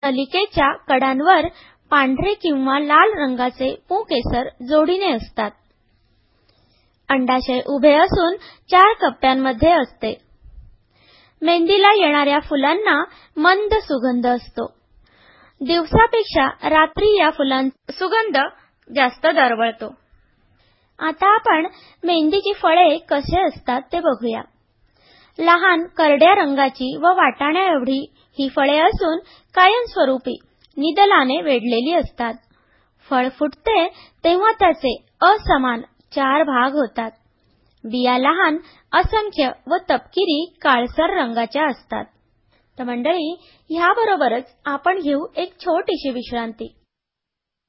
नलिकेच्या कडांवर पांढरे किंवा लाल रंगाचे पुंकेसर जोडीने असतात. अंडाशय उभे असून 4 कप्प्यांमध्ये असते. मेंदीला येणाऱ्या फुलांना मंद सुगंध असतो. दिवसापेक्षा रात्री या फुलांचा सुगंध जास्त दरवळतो. आता आपण मेंदीची फळे कसे असतात ते बघूया. लहान करड्या रंगाची व वाटाण्या एवढी ही फळे असून कायमस्वरूपी निदलाने वेढलेली असतात. फळ फुटते तेव्हा त्याचे असमान 4 भाग होतात. बिया लहान, असंख्य व तपकिरी काळसर रंगाच्या असतात. तर मंडळी, ह्याबरोबरच आपण घेऊ एक छोटीशी विश्रांती.